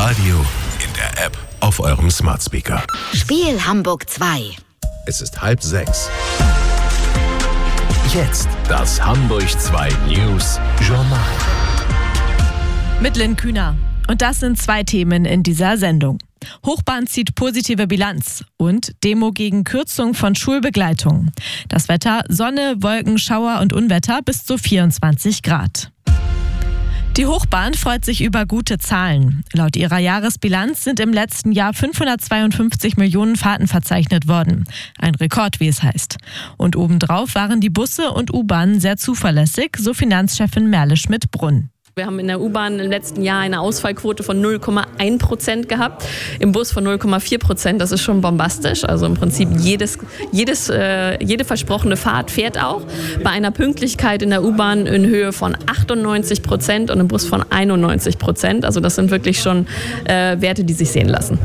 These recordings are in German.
Radio, in der App, auf eurem Smart Speaker. Spiel Hamburg 2. Es ist 5:30. Jetzt das Hamburg 2 News Journal. Mit Lynn Kühner. Und das sind 2 Themen in dieser Sendung. Hochbahn zieht positive Bilanz und Demo gegen Kürzung von Schulbegleitung. Das Wetter: Sonne, Wolken, Schauer und Unwetter bis zu 24 Grad. Die Hochbahn freut sich über gute Zahlen. Laut ihrer Jahresbilanz sind im letzten Jahr 552 Millionen Fahrten verzeichnet worden. Ein Rekord, wie es heißt. Und obendrauf waren die Busse und U-Bahnen sehr zuverlässig, so Finanzchefin Merle Schmidt-Brunn. Wir haben in der U-Bahn im letzten Jahr eine Ausfallquote von 0,1% gehabt, im Bus von 0,4%. Das ist schon bombastisch. Also im Prinzip jede versprochene Fahrt fährt auch. Bei einer Pünktlichkeit in der U-Bahn in Höhe von 98% und im Bus von 91%. Also das sind wirklich schon Werte, die sich sehen lassen.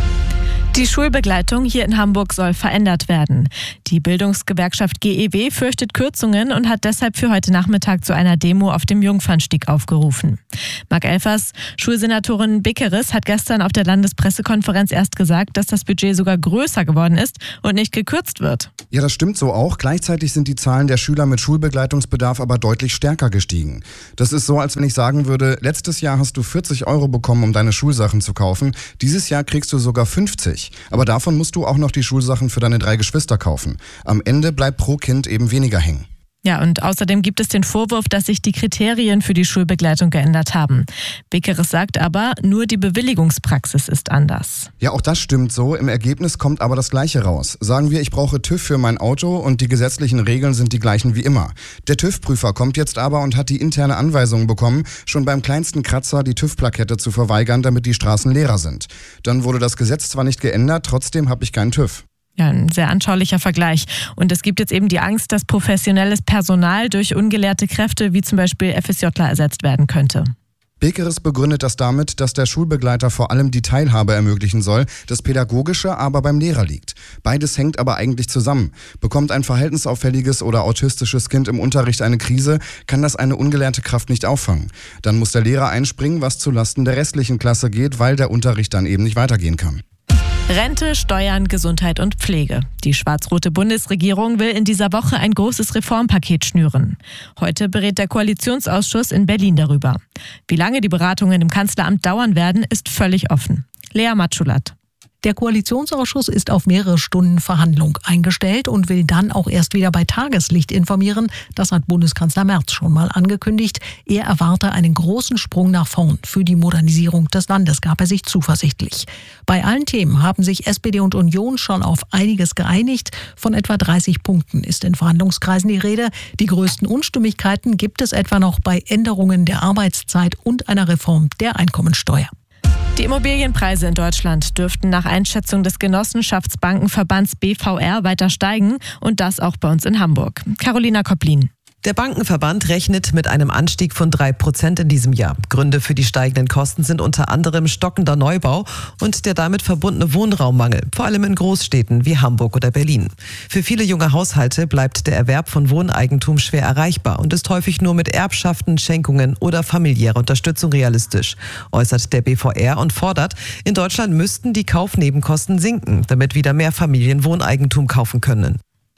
Die Schulbegleitung hier in Hamburg soll verändert werden. Die Bildungsgewerkschaft GEW fürchtet Kürzungen und hat deshalb für heute Nachmittag zu einer Demo auf dem Jungfernstieg aufgerufen. Marc Elfers, Schulsenatorin Beckeres, hat gestern auf der Landespressekonferenz erst gesagt, dass das Budget sogar größer geworden ist und nicht gekürzt wird. Ja, das stimmt so auch. Gleichzeitig sind die Zahlen der Schüler mit Schulbegleitungsbedarf aber deutlich stärker gestiegen. Das ist so, als wenn ich sagen würde, letztes Jahr hast du 40 € bekommen, um deine Schulsachen zu kaufen. Dieses Jahr kriegst du sogar 50. Aber davon musst du auch noch die Schulsachen für deine 3 Geschwister kaufen. Am Ende bleibt pro Kind eben weniger hängen. Ja, und außerdem gibt es den Vorwurf, dass sich die Kriterien für die Schulbegleitung geändert haben. Beckeres sagt aber, nur die Bewilligungspraxis ist anders. Ja, auch das stimmt so. Im Ergebnis kommt aber das Gleiche raus. Sagen wir, ich brauche TÜV für mein Auto und die gesetzlichen Regeln sind die gleichen wie immer. Der TÜV-Prüfer kommt jetzt aber und hat die interne Anweisung bekommen, schon beim kleinsten Kratzer die TÜV-Plakette zu verweigern, damit die Straßen leerer sind. Dann wurde das Gesetz zwar nicht geändert, trotzdem habe ich keinen TÜV. Ja, ein sehr anschaulicher Vergleich. Und es gibt jetzt eben die Angst, dass professionelles Personal durch ungelehrte Kräfte wie zum Beispiel FSJler ersetzt werden könnte. Beckeres begründet das damit, dass der Schulbegleiter vor allem die Teilhabe ermöglichen soll, das Pädagogische aber beim Lehrer liegt. Beides hängt aber eigentlich zusammen. Bekommt ein verhaltensauffälliges oder autistisches Kind im Unterricht eine Krise, kann das eine ungelernte Kraft nicht auffangen. Dann muss der Lehrer einspringen, was zulasten der restlichen Klasse geht, weil der Unterricht dann eben nicht weitergehen kann. Rente, Steuern, Gesundheit und Pflege. Die schwarz-rote Bundesregierung will in dieser Woche ein großes Reformpaket schnüren. Heute berät der Koalitionsausschuss in Berlin darüber. Wie lange die Beratungen im Kanzleramt dauern werden, ist völlig offen. Lea Matschulat. Der Koalitionsausschuss ist auf mehrere Stunden Verhandlung eingestellt und will dann auch erst wieder bei Tageslicht informieren. Das hat Bundeskanzler Merz schon mal angekündigt. Er erwarte einen großen Sprung nach vorn. Für die Modernisierung des Landes gab er sich zuversichtlich. Bei allen Themen haben sich SPD und Union schon auf einiges geeinigt. Von etwa 30 Punkten ist in Verhandlungskreisen die Rede. Die größten Unstimmigkeiten gibt es etwa noch bei Änderungen der Arbeitszeit und einer Reform der Einkommensteuer. Die Immobilienpreise in Deutschland dürften nach Einschätzung des Genossenschaftsbankenverbands BVR weiter steigen und das auch bei uns in Hamburg. Carolina Kopplin. Der Bankenverband rechnet mit einem Anstieg von 3% in diesem Jahr. Gründe für die steigenden Kosten sind unter anderem stockender Neubau und der damit verbundene Wohnraummangel, vor allem in Großstädten wie Hamburg oder Berlin. Für viele junge Haushalte bleibt der Erwerb von Wohneigentum schwer erreichbar und ist häufig nur mit Erbschaften, Schenkungen oder familiärer Unterstützung realistisch, äußert der BVR und fordert, in Deutschland müssten die Kaufnebenkosten sinken, damit wieder mehr Familien Wohneigentum kaufen können.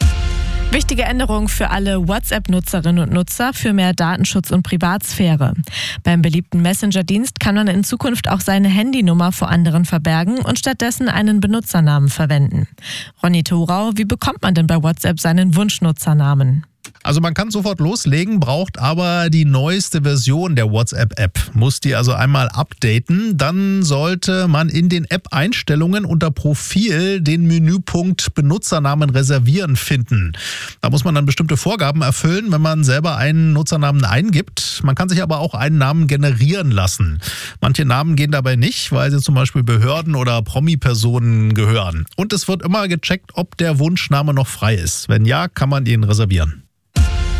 Wichtige Änderung für alle WhatsApp-Nutzerinnen und Nutzer für mehr Datenschutz und Privatsphäre. Beim beliebten Messenger-Dienst kann man in Zukunft auch seine Handynummer vor anderen verbergen und stattdessen einen Benutzernamen verwenden. Ronny Thorau, wie bekommt man denn bei WhatsApp seinen Wunschnutzernamen? Also man kann sofort loslegen, braucht aber die neueste Version der WhatsApp-App. Muss die also einmal updaten, dann sollte man in den App-Einstellungen unter Profil den Menüpunkt Benutzernamen reservieren finden. Da muss man dann bestimmte Vorgaben erfüllen, wenn man selber einen Nutzernamen eingibt. Man kann sich aber auch einen Namen generieren lassen. Manche Namen gehen dabei nicht, weil sie zum Beispiel Behörden oder Promi-Personen gehören. Und es wird immer gecheckt, ob der Wunschname noch frei ist. Wenn ja, kann man ihn reservieren.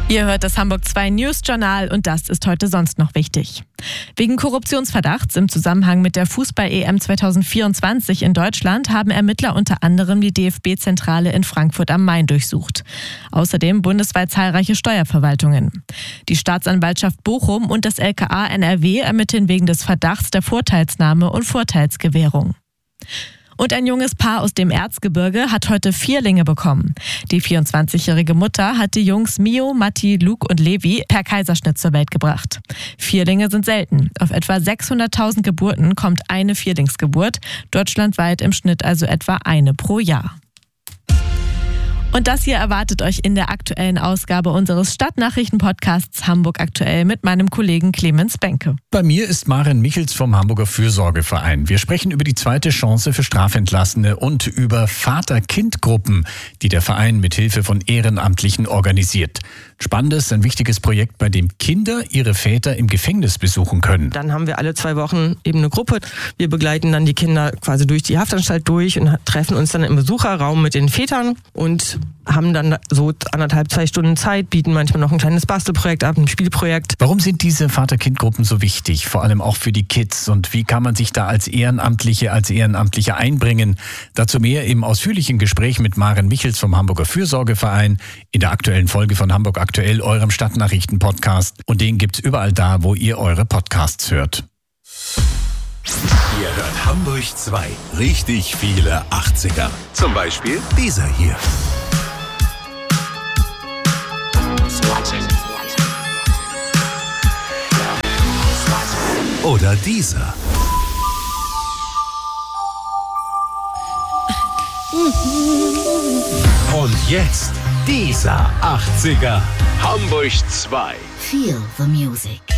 Ihr hört das Hamburg 2 News Journal und das ist heute sonst noch wichtig. Wegen Korruptionsverdachts im Zusammenhang mit der Fußball-EM 2024 in Deutschland haben Ermittler unter anderem die DFB-Zentrale in Frankfurt am Main durchsucht. Außerdem bundesweit zahlreiche Steuerverwaltungen. Die Staatsanwaltschaft Bochum und das LKA NRW ermitteln wegen des Verdachts der Vorteilsnahme und Vorteilsgewährung. Und ein junges Paar aus dem Erzgebirge hat heute Vierlinge bekommen. Die 24-jährige Mutter hat die Jungs Mio, Matti, Luke und Levi per Kaiserschnitt zur Welt gebracht. Vierlinge sind selten. Auf etwa 600.000 Geburten kommt eine Vierlingsgeburt. Deutschlandweit im Schnitt also etwa eine pro Jahr. Und das hier erwartet euch in der aktuellen Ausgabe unseres Stadtnachrichten-Podcasts Hamburg aktuell mit meinem Kollegen Clemens Benke. Bei mir ist Maren Michels vom Hamburger Fürsorgeverein. Wir sprechen über die zweite Chance für Strafentlassene und über Vater-Kind-Gruppen, die der Verein mit Hilfe von Ehrenamtlichen organisiert. Spannendes, ein wichtiges Projekt, bei dem Kinder ihre Väter im Gefängnis besuchen können. Dann haben wir alle 2 Wochen eben eine Gruppe. Wir begleiten dann die Kinder quasi durch die Haftanstalt durch und treffen uns dann im Besucherraum mit den Vätern und haben dann so 1,5-2 Stunden Zeit, bieten manchmal noch ein kleines Bastelprojekt ab, ein Spielprojekt. Warum sind diese Vater-Kind-Gruppen so wichtig, vor allem auch für die Kids? Und wie kann man sich da als Ehrenamtlicher einbringen? Dazu mehr im ausführlichen Gespräch mit Maren Michels vom Hamburger Fürsorgeverein in der aktuellen Folge von Hamburg aktuell, eurem Stadtnachrichten-Podcast. Und den gibt's überall da, wo ihr eure Podcasts hört. Ihr hört Hamburg 2. Richtig viele 80er. Zum Beispiel dieser hier. Oder dieser. Und jetzt dieser 80er. Hamburg 2. Feel the music.